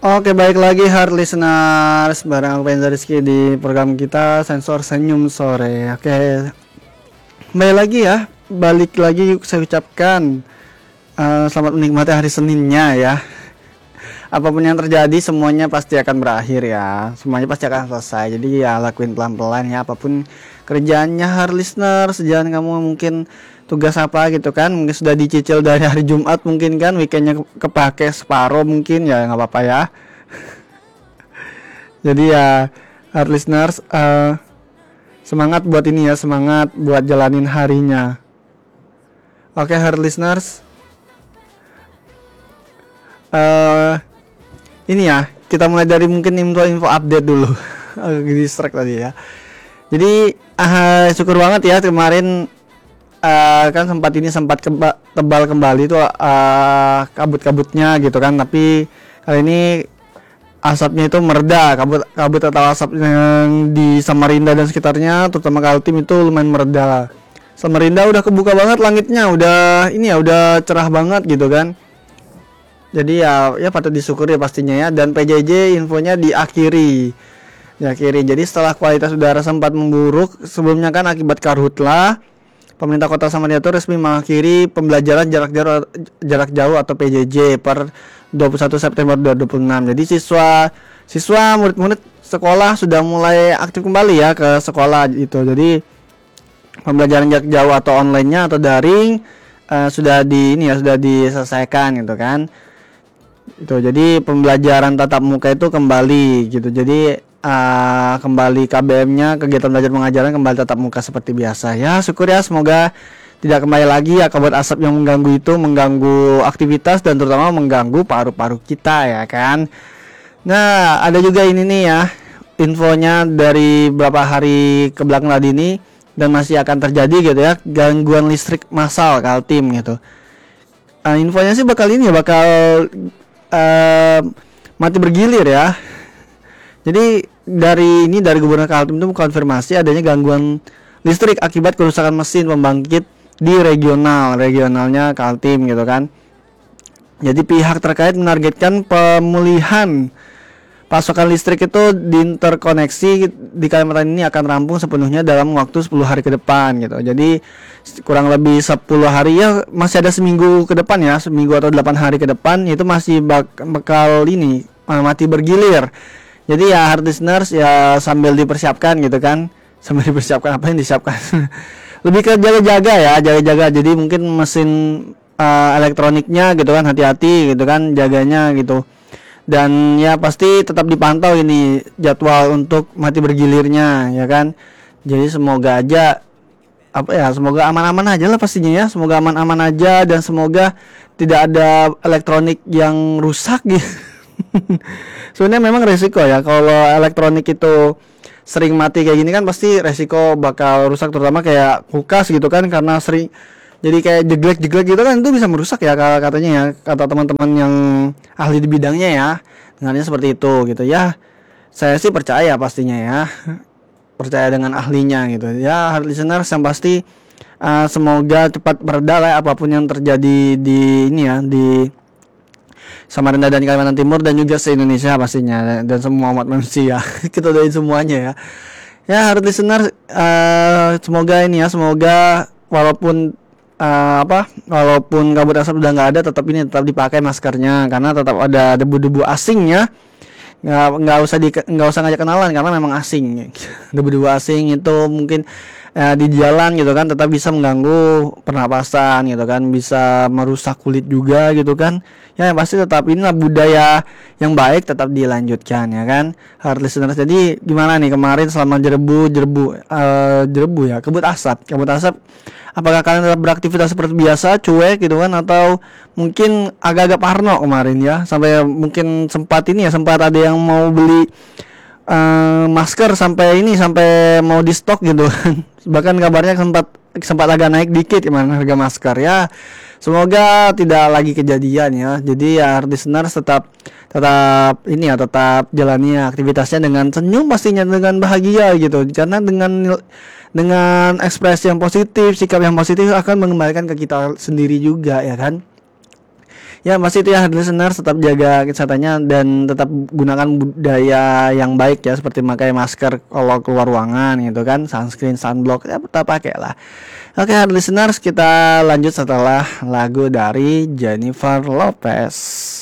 Oke, baik lagi hard listeners bareng aku Penza Rizky di program kita Sensor Senyum Sore. Oke, baik lagi ya, balik lagi saya ucapkan selamat menikmati hari Seninnya ya. Apapun yang terjadi semuanya pasti akan berakhir ya, semuanya pasti akan selesai. Jadi ya lakuin pelan-pelan ya, apapun kerjaannya hard listener. Sejalan kamu mungkin tugas apa gitu kan, mungkin sudah dicicil dari hari Jumat, mungkin kan weekendnya kepake separuh, mungkin ya nggak apa-apa ya. Jadi ya hard listeners, semangat buat ini ya, semangat buat jalanin harinya. Oke hard listeners, ini ya kita mulai dari mungkin info update dulu. Agak distract tadi ya. Jadi syukur banget ya kemarin kan sempat tebal kembali tuh kabut-kabutnya gitu kan, tapi kali ini asapnya itu mereda, kabut atau asap yang di Samarinda dan sekitarnya terutama Kaltim itu lumayan mereda. Samarinda udah kebuka banget langitnya, udah ini ya udah cerah banget gitu kan. Jadi ya patut disyukuri pastinya ya. Dan PJJ infonya diakhiri. Jadi setelah kualitas udara sempat memburuk sebelumnya kan akibat karhutla, pemerintah Kota Samarinda itu resmi mengakhiri pembelajaran jarak jauh atau PJJ per 21 September 2026. Jadi siswa murid-murid sekolah sudah mulai aktif kembali ya ke sekolah itu. Jadi pembelajaran jarak jauh atau online-nya atau daring sudah diselesaikan gitu kan. Itu jadi pembelajaran tatap muka itu kembali gitu. Jadi kembali KBM-nya, kegiatan belajar mengajaran kembali tatap muka seperti biasa ya. Syukur ya, semoga tidak kembali lagi ya kabut asap yang mengganggu aktivitas dan terutama mengganggu paru-paru kita ya kan. Nah ada juga ini nih ya, infonya dari beberapa hari ke belakang tadi ini dan masih akan terjadi gitu ya, gangguan listrik massal Kaltim gitu. Infonya sih bakal mati bergilir ya. Jadi dari Gubernur Kaltim itu mengkonfirmasi adanya gangguan listrik akibat kerusakan mesin pembangkit di regionalnya Kaltim gitu kan. Jadi pihak terkait menargetkan pemulihan pasokan listrik itu diinterkoneksi di Kalimantan ini akan rampung sepenuhnya dalam waktu 10 hari ke depan gitu. Jadi kurang lebih 10 hari ya, masih ada seminggu ke depan ya, seminggu atau 8 hari ke depan itu masih bakal ini mati bergilir. Jadi ya hard listeners ya sambil dipersiapkan gitu kan. Sambil dipersiapkan apa yang disiapkan? Lebih ke jaga-jaga. Jadi mungkin mesin elektroniknya gitu kan, hati-hati gitu kan jaganya gitu. Dan ya pasti tetap dipantau ini jadwal untuk mati bergilirnya ya kan. Jadi semoga aja semoga aman-aman aja lah pastinya ya. Semoga aman-aman aja dan semoga tidak ada elektronik yang rusak gitu. Sebenarnya memang resiko ya kalau elektronik itu sering mati kayak gini kan, pasti resiko bakal rusak, terutama kayak kulkas gitu kan, karena sering jadi kayak jeglek gitu kan, itu bisa merusak ya katanya ya, kata teman-teman yang ahli di bidangnya ya, dengannya seperti itu gitu ya. Saya sih percaya pastinya ya, percaya dengan ahlinya gitu ya. Hard listeners yang pasti semoga cepat bereda lah apapun yang terjadi di ini ya, di Samarinda dan Kalimantan Timur dan juga se-Indonesia pastinya, dan semua umat manusia. Kita doain semuanya ya. Ya hard listener, semoga ini ya, semoga walaupun kabut asap udah nggak ada, tetap dipakai maskernya karena tetap ada debu-debu asingnya. Nggak usah ngajak kenalan karena memang asing. Debu-debu asing itu mungkin di jalan gitu kan tetap bisa mengganggu pernapasan gitu kan, bisa merusak kulit juga gitu kan. Ya yang pasti tetap inilah budaya yang baik tetap dilanjutkan ya kan, hard listeners. Jadi gimana nih kemarin selama kabut asap, apakah kalian tetap beraktivitas seperti biasa, cuek gitu kan, atau mungkin agak-agak parno kemarin ya, sampai mungkin sempat ada yang mau beli masker sampai mau di stok gitu kan. Bahkan kabarnya sempat agak naik dikit kemarin harga masker ya. Semoga tidak lagi kejadian ya. Jadi ya listeners tetap jalani aktivitasnya dengan senyum pastinya, dengan bahagia gitu. Karena dengan ekspresi yang positif, sikap yang positif akan mengembalikan ke kita sendiri juga ya kan. Ya masih itu ya hard listener, tetap jaga kesehatannya dan tetap gunakan budaya yang baik ya, seperti pakai masker kalau keluar ruangan gitu kan, sunscreen, sunblock ya tetap pakai lah. Oke hard listeners, kita lanjut setelah lagu dari Jennifer Lopez.